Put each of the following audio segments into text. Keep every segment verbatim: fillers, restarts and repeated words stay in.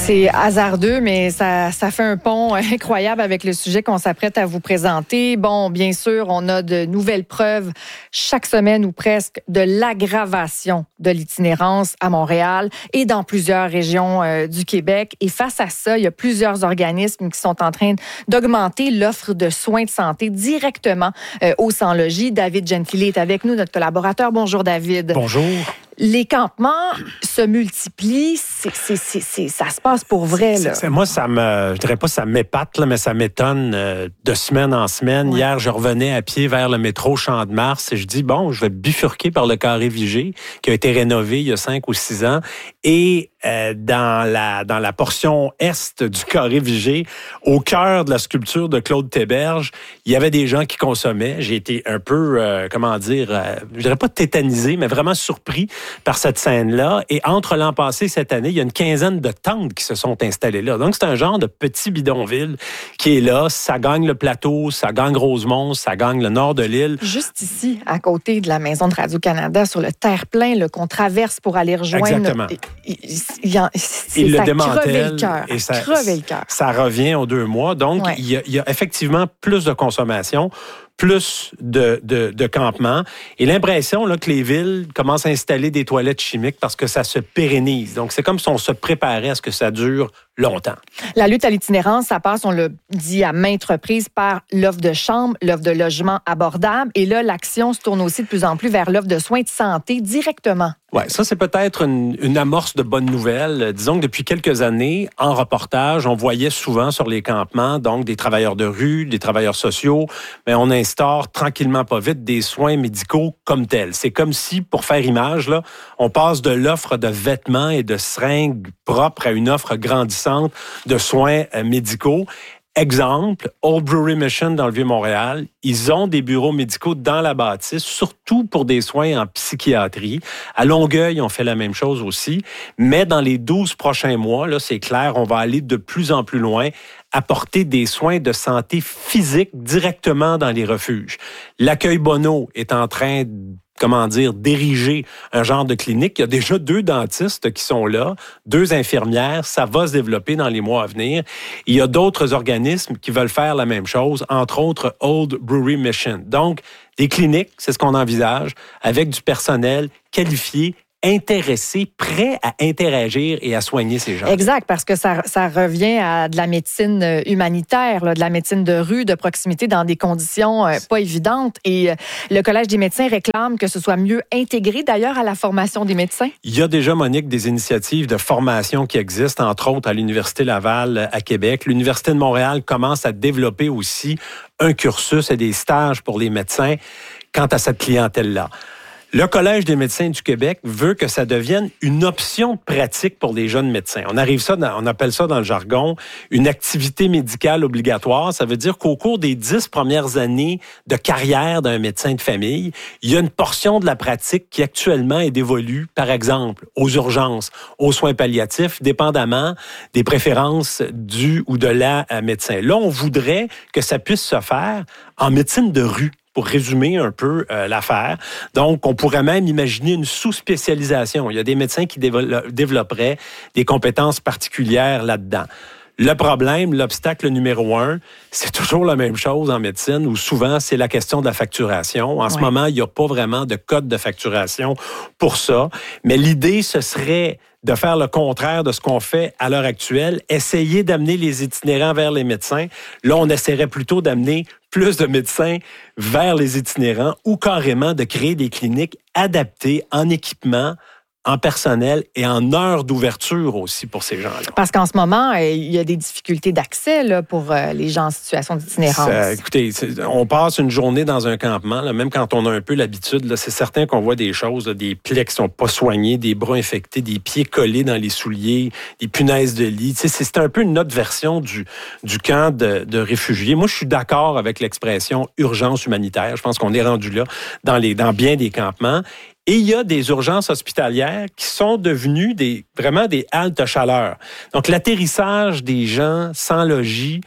C'est hasardeux, mais ça, ça fait un pont incroyable avec le sujet qu'on s'apprête à vous présenter. Bon, bien sûr, on a de nouvelles preuves chaque semaine ou presque de l'aggravation de l'itinérance à Montréal et dans plusieurs régions euh, du Québec. Et face à ça, il y a plusieurs organismes qui sont en train d'augmenter l'offre de soins de santé directement euh, au sans-logis. David Gentili est avec nous, notre collaborateur. Bonjour, David. Bonjour. Les campements se multiplient, c'est, c'est, c'est, c'est, ça se passe pour vrai. Là. C'est, c'est, moi, ça me, je dirais pas ça m'épate, là, mais ça m'étonne euh, de semaine en semaine. Ouais. Hier, je revenais à pied vers le métro Champ-de-Mars et je dis, bon, je vais bifurquer par le carré Vigée, qui a été rénové il y a cinq ou six ans. Et euh, dans, la, dans la portion est du carré Vigée, au cœur de la sculpture de Claude Théberge, il y avait des gens qui consommaient. J'ai été un peu, euh, comment dire, euh, je dirais pas tétanisé, mais vraiment surpris par cette scène-là. Et entre l'an passé et cette année, il y a une quinzaine de tentes qui se sont installées là. Donc, c'est un genre de petit bidonville qui est là. Ça gagne le plateau, ça gagne Rosemont, ça gagne le nord de l'île. Juste ici, à côté de la maison de Radio-Canada, sur le terre-plein là, qu'on traverse pour aller rejoindre... Exactement. Il, il, il, c'est, il ça le démantèle. Le cœur, et ça, crevait le cœur. Ça revient aux deux mois. Donc, ouais. il, y a, il y a effectivement plus de consommation, plus de, de, de campements. Et l'impression là, que les villes commencent à installer des toilettes chimiques parce que ça se pérennise. Donc, c'est comme si on se préparait à ce que ça dure longtemps. La lutte à l'itinérance, ça passe, on l'a dit à maintes reprises, par l'offre de chambres, l'offre de logement abordable. Et là, l'action se tourne aussi de plus en plus vers l'offre de soins de santé directement. Oui, ça, c'est peut-être une, une amorce de bonnes nouvelles. Disons que depuis quelques années, en reportage, on voyait souvent sur les campements, donc des travailleurs de rue, des travailleurs sociaux, mais on instaure tranquillement pas vite des soins médicaux comme tels. C'est comme si, pour faire image, là, on passe de l'offre de vêtements et de seringues propres à une offre grandissante de soins médicaux. Exemple, Old Brewery Mission dans le Vieux-Montréal, ils ont des bureaux médicaux dans la bâtisse, surtout pour des soins en psychiatrie. À Longueuil, on fait la même chose aussi. Mais dans les douze prochains mois, là, c'est clair, on va aller de plus en plus loin, apporter des soins de santé physique directement dans les refuges. L'accueil Bonneau est en train de comment dire, d'ériger un genre de clinique. Il y a déjà deux dentistes qui sont là, deux infirmières. Ça va se développer dans les mois à venir. Il y a d'autres organismes qui veulent faire la même chose, entre autres Old Brewery Mission. Donc, des cliniques, c'est ce qu'on envisage, avec du personnel qualifié, intéressés, prêts à interagir et à soigner ces gens. Exact, parce que ça, ça revient à de la médecine humanitaire, là, de la médecine de rue, de proximité, dans des conditions euh, pas évidentes. Et euh, le Collège des médecins réclame que ce soit mieux intégré, d'ailleurs, à la formation des médecins. Il y a déjà, Monique, des initiatives de formation qui existent, entre autres à l'Université Laval à Québec. L'Université de Montréal commence à développer aussi un cursus et des stages pour les médecins quant à cette clientèle-là. Le Collège des médecins du Québec veut que ça devienne une option de pratique pour les jeunes médecins. On arrive ça, dans, on appelle ça dans le jargon une activité médicale obligatoire. Ça veut dire qu'au cours des dix premières années de carrière d'un médecin de famille, il y a une portion de la pratique qui actuellement est dévolue, par exemple, aux urgences, aux soins palliatifs, dépendamment des préférences du ou de la médecin. Là, on voudrait que ça puisse se faire en médecine de rue, pour résumer un peu euh, l'affaire. Donc, on pourrait même imaginer une sous-spécialisation. Il y a des médecins qui dévo- développeraient des compétences particulières là-dedans. Le problème, l'obstacle numéro un, c'est toujours la même chose en médecine où souvent, c'est la question de la facturation. En ouais. ce moment, il n'y a pas vraiment de code de facturation pour ça. Mais l'idée, ce serait de faire le contraire de ce qu'on fait à l'heure actuelle, essayer d'amener les itinérants vers les médecins. Là, on essaierait plutôt d'amener plus de médecins vers les itinérants ou carrément de créer des cliniques adaptées en équipement, en personnel et en heures d'ouverture aussi pour ces gens-là. Parce qu'en ce moment, il y a des difficultés d'accès là, pour les gens en situation d'itinérance. Ça, écoutez, on passe une journée dans un campement, là, même quand on a un peu l'habitude, là, c'est certain qu'on voit des choses, là, des plaies qui sont pas soignées, des bras infectés, des pieds collés dans les souliers, des punaises de lit. C'est, c'est un peu une autre version du, du camp de, de réfugiés. Moi, je suis d'accord avec l'expression urgence humanitaire. Je pense qu'on est rendu là dans, les, dans bien des campements. Et il y a des urgences hospitalières qui sont devenues des, vraiment des haltes chaleur. Donc, l'atterrissage des gens sans logis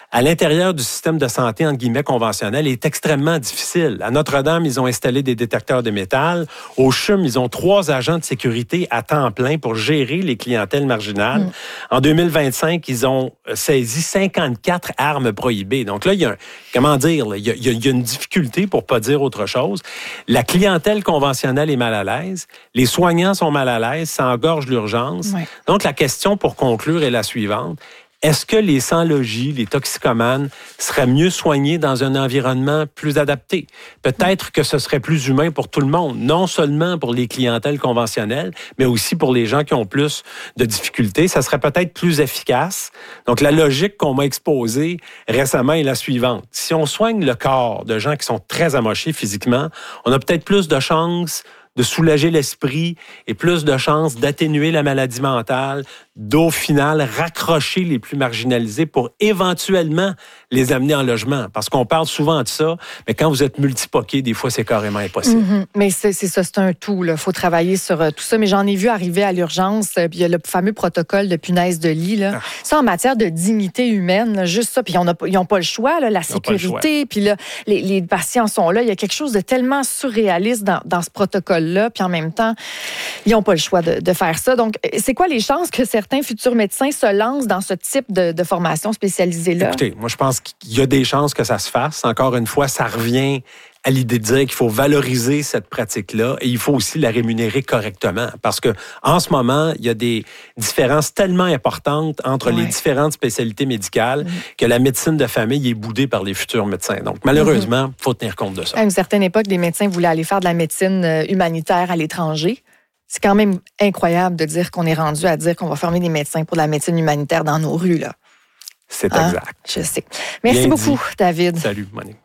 à l'intérieur du système de santé, entre guillemets, conventionnel, est extrêmement difficile. À Notre-Dame, ils ont installé des détecteurs de métal. Au C H U M, ils ont trois agents de sécurité à temps plein pour gérer les clientèles marginales. Mmh. En deux mille vingt-cinq, ils ont saisi cinquante-quatre armes prohibées. Donc là, il y a, un, comment dire, là, il, y a, il y a une difficulté, pour pas dire autre chose. La clientèle conventionnelle est mal à l'aise. Les soignants sont mal à l'aise. Ça engorge l'urgence. Ouais. Donc, la question pour conclure est la suivante. Est-ce que les sans-logis, les toxicomanes, seraient mieux soignés dans un environnement plus adapté? Peut-être que ce serait plus humain pour tout le monde, non seulement pour les clientèles conventionnelles, mais aussi pour les gens qui ont plus de difficultés. Ça serait peut-être plus efficace. Donc, la logique qu'on m'a exposée récemment est la suivante. Si on soigne le corps de gens qui sont très amochés physiquement, on a peut-être plus de chances de soulager l'esprit et plus de chances d'atténuer la maladie mentale, d'au final raccrocher les plus marginalisés pour éventuellement les amener en logement. Parce qu'on parle souvent de ça, mais quand vous êtes multipoqué, des fois, c'est carrément impossible. Mm-hmm. Mais c'est, c'est ça, c'est un tout. Il faut travailler sur euh, tout ça. Mais j'en ai vu arriver à l'urgence, euh, puis il y a le fameux protocole de punaise de lit. Là. Ah. Ça, en matière de dignité humaine, là, juste ça. Puis ils n'ont pas le choix, là, la sécurité. Puis là, les, les patients sont là. Il y a quelque chose de tellement surréaliste dans, dans ce protocole-là. Puis en même temps, ils n'ont pas le choix de, de faire ça. Donc, c'est quoi les chances que certains futurs médecins se lancent dans ce type de, de formation spécialisée-là? Écoutez, moi, je pense qu'il y a des chances que ça se fasse. Encore une fois, ça revient à l'idée de dire qu'il faut valoriser cette pratique-là et il faut aussi la rémunérer correctement. Parce que en ce moment, il y a des différences tellement importantes entre ouais. les différentes spécialités médicales mmh. que la médecine de famille est boudée par les futurs médecins. Donc, malheureusement, il mmh. faut tenir compte de ça. À une certaine époque, des médecins voulaient aller faire de la médecine humanitaire à l'étranger. C'est quand même incroyable de dire qu'on est rendu à dire qu'on va former des médecins pour de la médecine humanitaire dans nos rues, là. C'est hein? exact. Je sais. Merci Bien beaucoup, dit. David. Salut, Monique.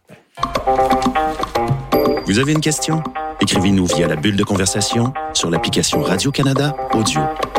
Vous avez une question? Écrivez-nous via la bulle de conversation sur l'application Radio-Canada Audio.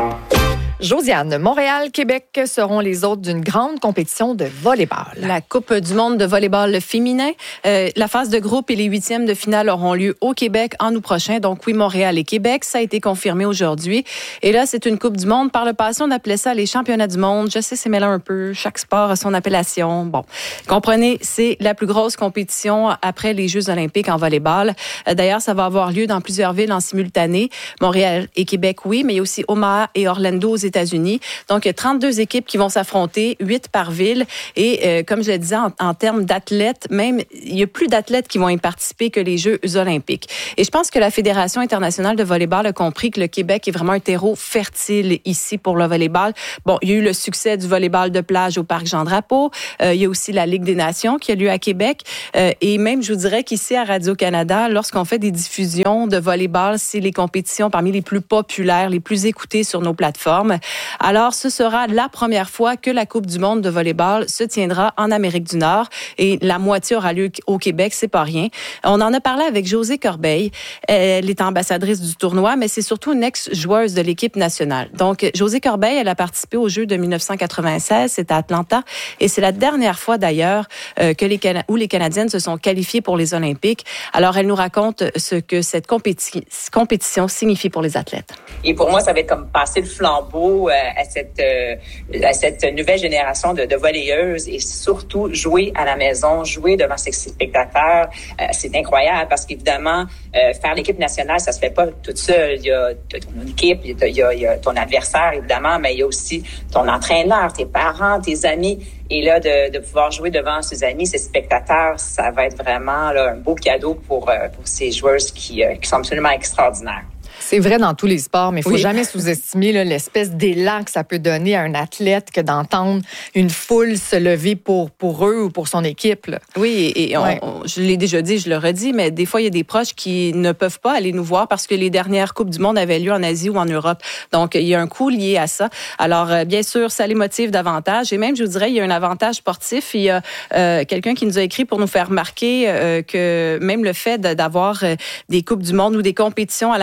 Josiane, Montréal, Québec seront les hôtes d'une grande compétition de volleyball. La Coupe du monde de volleyball féminin. Euh, la phase de groupe et les huitièmes de finale auront lieu au Québec en août prochain. Donc oui, Montréal et Québec, ça a été confirmé aujourd'hui. Et là, c'est une Coupe du monde. Par le passé, on appelait ça les championnats du monde. Je sais, c'est mêlant un peu. Chaque sport a son appellation. Bon, comprenez, c'est la plus grosse compétition après les Jeux olympiques en volleyball. Euh, d'ailleurs, ça va avoir lieu dans plusieurs villes en simultané. Montréal et Québec, oui, mais il y a aussi Omaha et Orlando aux États-Unis. Donc, il y a trente-deux équipes qui vont s'affronter, huit par ville. Et euh, comme je le disais, en, en termes d'athlètes, même, il y a plus d'athlètes qui vont y participer que les Jeux olympiques. Et je pense que la Fédération internationale de volleyball a compris que le Québec est vraiment un terreau fertile ici pour le volleyball. Bon, il y a eu le succès du volleyball de plage au Parc Jean-Drapeau. Euh, il y a aussi la Ligue des Nations qui a lieu à Québec. Euh, et même, je vous dirais qu'ici à Radio-Canada, lorsqu'on fait des diffusions de volleyball, c'est les compétitions parmi les plus populaires, les plus écoutées sur nos plateformes. Alors, ce sera la première fois que la Coupe du monde de volleyball se tiendra en Amérique du Nord et la moitié aura lieu au Québec, c'est pas rien. On en a parlé avec Josée Corbeil. Elle est ambassadrice du tournoi, mais c'est surtout une ex-joueuse de l'équipe nationale. Donc, Josée Corbeil, elle a participé aux Jeux de dix-neuf cent quatre-vingt-seize, c'était à Atlanta, et c'est la dernière fois d'ailleurs euh, que les Cana- où les Canadiennes se sont qualifiées pour les Olympiques. Alors, elle nous raconte ce que cette compéti- compétition signifie pour les athlètes. Et pour moi, ça va être comme passer le flambeau euh, à cette euh, à cette nouvelle génération de, de volleyeuses et surtout jouer à la maison, jouer devant ses spectateurs, euh, c'est incroyable parce qu'évidemment euh, faire l'équipe nationale, ça se fait pas toute seule. Il y a ton équipe, il y a, il y a ton adversaire évidemment, mais il y a aussi ton entraîneur, tes parents, tes amis. Et là, de, de pouvoir jouer devant ses amis, ses spectateurs, ça va être vraiment là, un beau cadeau pour euh, pour ces joueuses qui euh, qui sont absolument extraordinaires. C'est vrai dans tous les sports, mais il ne faut oui. jamais sous-estimer là, l'espèce d'élan que ça peut donner à un athlète que d'entendre une foule se lever pour, pour eux ou pour son équipe. Là. Oui, et on, ouais. on, je l'ai déjà dit, je le redis, mais des fois, il y a des proches qui ne peuvent pas aller nous voir parce que les dernières Coupes du monde avaient lieu en Asie ou en Europe. Donc, il y a un coût lié à ça. Alors, bien sûr, ça les motive davantage. Et même, je vous dirais, il y a un avantage sportif. Il y a euh, quelqu'un qui nous a écrit pour nous faire remarquer euh, que même le fait de, d'avoir euh, des Coupes du monde ou des compétitions à la maison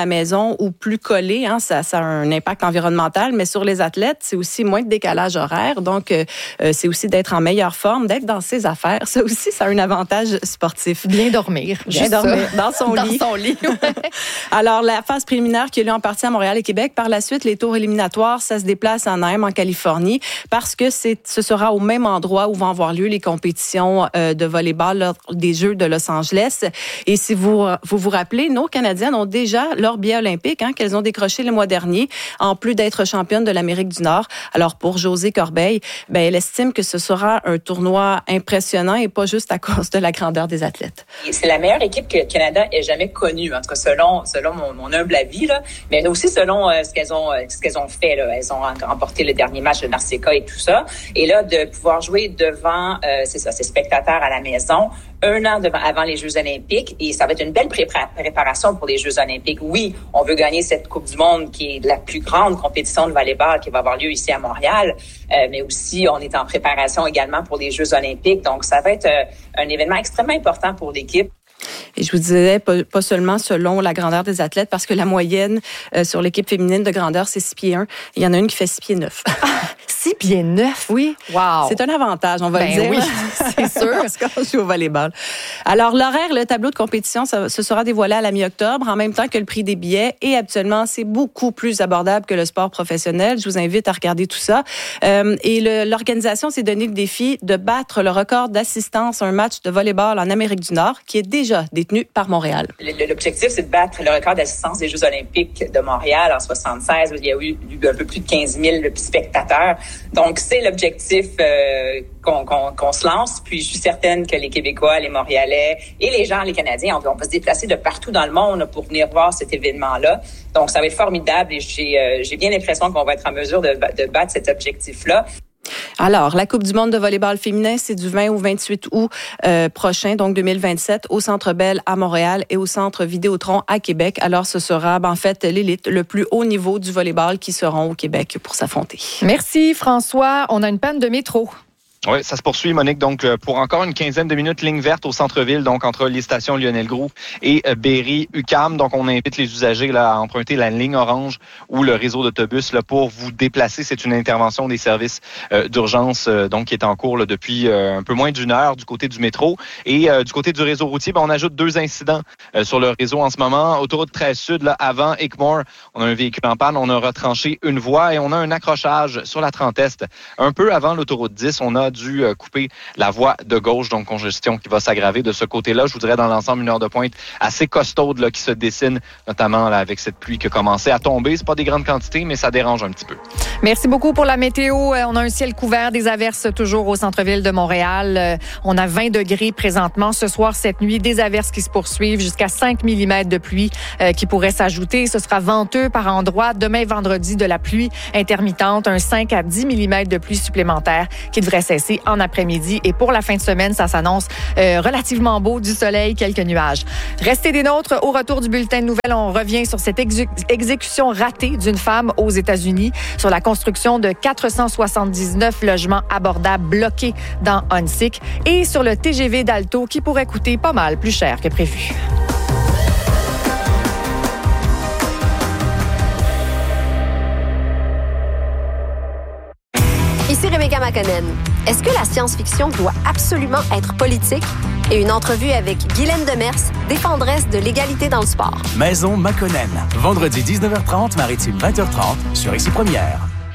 maison ou plus collé, hein, ça, ça a un impact environnemental, mais sur les athlètes, c'est aussi moins de décalage horaire. Donc, euh, c'est aussi d'être en meilleure forme, d'être dans ses affaires. Ça aussi, ça a un avantage sportif. Bien dormir. Bien dormir ça. Dans son dans lit. Dans son lit, ouais. Alors, la phase préliminaire qui a lieu en partie à Montréal et Québec. Par la suite, les tours éliminatoires, ça se déplace à Anaheim, en Californie, parce que c'est, ce sera au même endroit où vont avoir lieu les compétitions euh, de volleyball lors des Jeux de Los Angeles. Et si vous vous, vous rappelez, nos Canadiennes ont déjà leur billet olympique, hein, qu'elles ont décroché le mois dernier, en plus d'être championnes de l'Amérique du Nord. Alors, pour Josée Corbeil, ben, elle estime que ce sera un tournoi impressionnant et pas juste à cause de la grandeur des athlètes. C'est la meilleure équipe que le Canada ait jamais connue, en tout cas selon selon mon, mon humble avis, là, mais aussi selon euh, ce qu'elles ont euh, ce qu'elles ont fait. Là. Elles ont remporté le dernier match de Narseka et tout ça. Et là, de pouvoir jouer devant, euh, c'est ça, ces spectateurs à la maison, un an devant, avant les Jeux olympiques, et ça va être une belle prépar- préparation pour les Jeux olympiques. Oui, on veut gagner cette Coupe du monde qui est la plus grande compétition de volleyball qui va avoir lieu ici à Montréal, euh, mais aussi on est en préparation également pour les Jeux olympiques. Donc, ça va être euh, un événement extrêmement important pour l'équipe. Et je vous disais, pas, pas seulement selon la grandeur des athlètes, parce que la moyenne euh, sur l'équipe féminine de grandeur, c'est six pieds un. Il y en a une qui fait six pieds neuf. six pieds neuf? Oui. Wow. C'est un avantage, on va ben le dire. Oui, c'est sûr. Parce qu'on joue au volleyball. Alors, l'horaire, le tableau de compétition, ça, ce sera dévoilé à la mi-octobre, en même temps que le prix des billets. Et habituellement, c'est beaucoup plus abordable que le sport professionnel. Je vous invite à regarder tout ça. Euh, et le, l'organisation s'est donné le défi de battre le record d'assistance à un match de volleyball en Amérique du Nord, qui est déjà détenu par Montréal. L'objectif, c'est de battre le record d'assistance des Jeux olympiques de Montréal en soixante-seize. Il y a eu, eu un peu plus de quinze mille spectateurs. Donc, c'est l'objectif euh, qu'on, qu'on, qu'on se lance. Puis, je suis certaine que les Québécois, les Montréalais et les gens, les Canadiens, on, on va se déplacer de partout dans le monde pour venir voir cet événement-là. Donc, ça va être formidable et j'ai, euh, j'ai bien l'impression qu'on va être en mesure de, de battre cet objectif-là. Alors, la Coupe du monde de volleyball féminin, c'est du vingt au vingt-huit août euh, prochain, donc deux mille vingt-sept, au Centre Bell à Montréal et au Centre Vidéotron à Québec. Alors, ce sera en fait l'élite, le plus haut niveau du volleyball qui seront au Québec pour s'affronter. Merci François. On a une panne de métro. Oui, ça se poursuit, Monique. Donc, pour encore une quinzaine de minutes, ligne verte au centre-ville, donc entre les stations Lionel-Groulx et Berry-U Q A M. Donc, on invite les usagers là, à emprunter la ligne orange ou le réseau d'autobus là, pour vous déplacer. C'est une intervention des services euh, d'urgence euh, donc qui est en cours là, depuis euh, un peu moins d'une heure du côté du métro. Et euh, du côté du réseau routier, ben, on ajoute deux incidents euh, sur le réseau en ce moment. Autoroute treize Sud, là, avant Hickmore, on a un véhicule en panne. On a retranché une voie et on a un accrochage sur la trente Est. Un peu avant l'autoroute dix, on a dû couper la voie de gauche, donc congestion qui va s'aggraver de ce côté-là. Je vous dirais dans l'ensemble une heure de pointe assez costaude là, qui se dessine, notamment là, avec cette pluie qui a commencé à tomber. C'est pas des grandes quantités, mais ça dérange un petit peu. Merci beaucoup pour la météo. On a un ciel couvert, des averses toujours au centre-ville de Montréal. On a vingt degrés présentement. Ce soir, cette nuit, des averses qui se poursuivent jusqu'à cinq millimètres de pluie euh, qui pourraient s'ajouter. Ce sera venteux par endroits. Demain, vendredi, de la pluie intermittente, un cinq à dix millimètres de pluie supplémentaire qui devrait cesser en après-midi. Et pour la fin de semaine, ça s'annonce euh, relativement beau, du soleil, quelques nuages. Restez des nôtres. Au retour du bulletin de nouvelles, on revient sur cette exé- exécution ratée d'une femme aux États-Unis, sur la construction de quatre cent soixante-dix-neuf logements abordables bloqués dans Huntsic et sur le T G V d'Alto qui pourrait coûter pas mal plus cher que prévu. Ici Rebecca McConnell. Est-ce que la science-fiction doit absolument être politique? Et une entrevue avec Guylaine Demers, défendresse de l'égalité dans le sport. Maison McConnell. Vendredi dix-neuf heures trente, maritime vingt heures trente, sur Ici Première.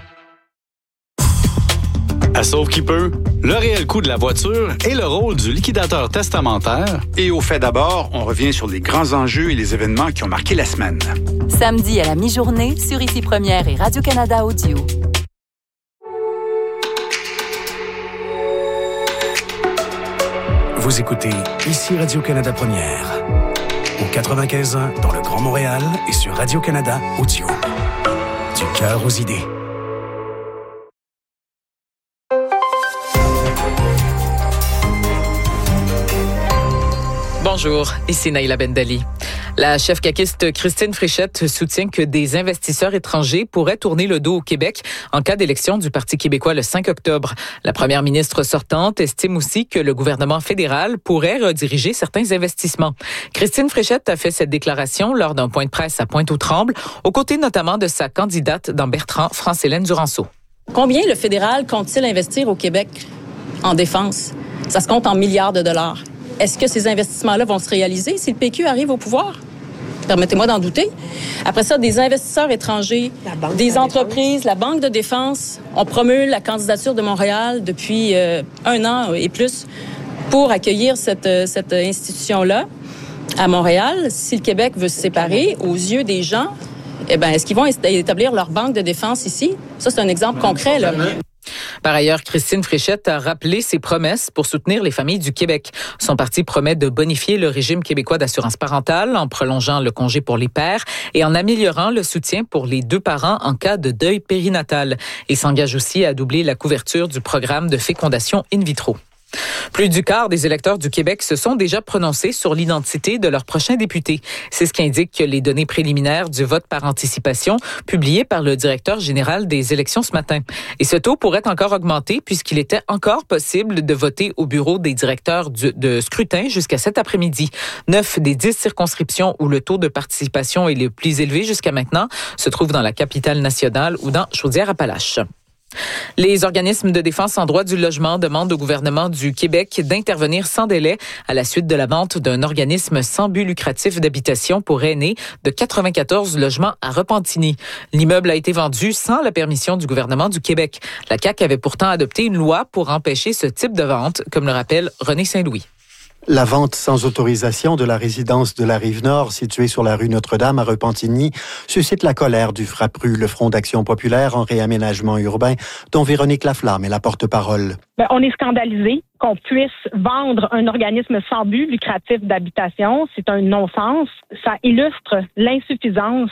À Sauve qui peut, le réel coût de la voiture et le rôle du liquidateur testamentaire. Et au fait d'abord, on revient sur les grands enjeux et les événements qui ont marqué la semaine. Samedi à la mi-journée sur Ici Première et Radio-Canada Audio. Vous écoutez Ici Radio-Canada Première. Au quatre-vingt-quinze ans dans le Grand Montréal et sur Radio-Canada Audio. Du cœur aux idées. Bonjour, ici Naïla Bendali. La chef caquiste Christine Fréchette soutient que des investisseurs étrangers pourraient tourner le dos au Québec en cas d'élection du Parti québécois le cinq octobre. La première ministre sortante estime aussi que le gouvernement fédéral pourrait rediriger certains investissements. Christine Fréchette a fait cette déclaration lors d'un point de presse à Pointe-aux-Trembles, aux côtés notamment de sa candidate dans Bertrand, France-Hélène Duranceau. Combien le fédéral compte-t-il investir au Québec en défense? Ça se compte en milliards de dollars. Est-ce que ces investissements-là vont se réaliser si le P Q arrive au pouvoir? Permettez-moi d'en douter. Après ça, des investisseurs étrangers, des entreprises, la Banque de défense, on promulgue la candidature de Montréal depuis euh, un an et plus pour accueillir cette, cette institution-là à Montréal. Si le Québec veut se séparer, aux yeux des gens, eh ben, est-ce qu'ils vont établir leur banque de défense ici? Ça, c'est un exemple concret, là. Par ailleurs, Christine Fréchette a rappelé ses promesses pour soutenir les familles du Québec. Son parti promet de bonifier le régime québécois d'assurance parentale en prolongeant le congé pour les pères et en améliorant le soutien pour les deux parents en cas de deuil périnatal. Il s'engage aussi à doubler la couverture du programme de fécondation in vitro. Plus du quart des électeurs du Québec se sont déjà prononcés sur l'identité de leur prochain député. C'est ce qu'indiquent les données préliminaires du vote par anticipation publiées par le directeur général des élections ce matin. Et ce taux pourrait encore augmenter puisqu'il était encore possible de voter au bureau des directeurs du, de scrutin jusqu'à cet après-midi. Neuf des dix circonscriptions où le taux de participation est le plus élevé jusqu'à maintenant se trouvent dans la capitale nationale ou dans Chaudière-Appalaches. Les organismes de défense en droit du logement demandent au gouvernement du Québec d'intervenir sans délai à la suite de la vente d'un organisme sans but lucratif d'habitation pour aînés de quatre-vingt-quatorze logements à Repentigny. L'immeuble a été vendu sans la permission du gouvernement du Québec. La C A Q avait pourtant adopté une loi pour empêcher ce type de vente, comme le rappelle René Saint-Louis. La vente sans autorisation de la résidence de la Rive-Nord, située sur la rue Notre-Dame à Repentigny, suscite la colère du FRAPRU, le Front d'action populaire en réaménagement urbain, dont Véronique Laflamme est la porte-parole. Bien, on est scandalisé qu'on puisse vendre un organisme sans but lucratif d'habitation. C'est un non-sens. Ça illustre l'insuffisance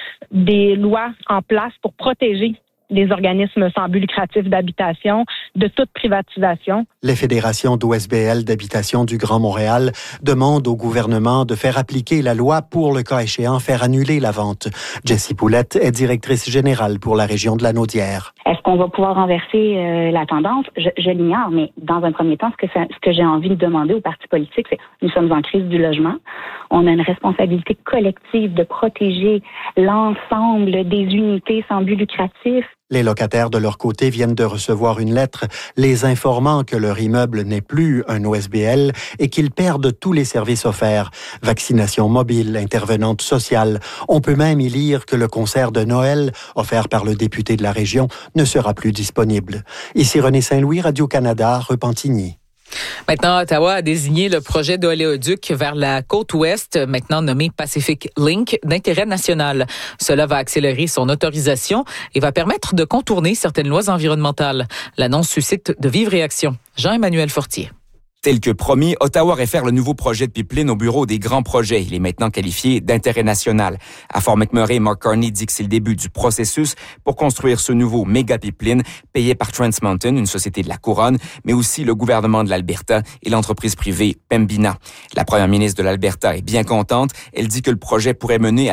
des lois en place pour protéger les organismes sans but lucratif d'habitation de toute privatisation. Les fédérations d'O S B L d'habitation du Grand Montréal demandent au gouvernement de faire appliquer la loi pour, le cas échéant, faire annuler la vente. Jessie Poulette est directrice générale pour la région de la Naudière. Est-ce qu'on va pouvoir renverser euh, la tendance? Je, je l'ignore, mais dans un premier temps, ce que, ça, ce que j'ai envie de demander aux partis politiques, c'est nous sommes en crise du logement. On a une responsabilité collective de protéger l'ensemble des unités sans but lucratif. Les locataires, de leur côté, viennent de recevoir une lettre les informant que leur immeuble n'est plus un O S B L et qu'ils perdent tous les services offerts. Vaccination mobile, intervenante sociale. On peut même y lire que le concert de Noël, offert par le député de la région, ne sera plus disponible. Ici René Saint-Louis, Radio-Canada, Repentigny. Maintenant, Ottawa a désigné le projet d'oléoduc vers la côte ouest, maintenant nommé Pacific Link, d'intérêt national. Cela va accélérer son autorisation et va permettre de contourner certaines lois environnementales. L'annonce suscite de vives réactions. Jean-Emmanuel Fortier. Tel que promis, Ottawa réfère le nouveau projet de pipeline au bureau des grands projets. Il est maintenant qualifié d'intérêt national. À Fort McMurray, Mark Carney dit que c'est le début du processus pour construire ce nouveau méga pipeline payé par Trans Mountain, une société de la Couronne, mais aussi le gouvernement de l'Alberta et l'entreprise privée Pembina. La première ministre de l'Alberta est bien contente. Elle dit que le projet pourrait mener à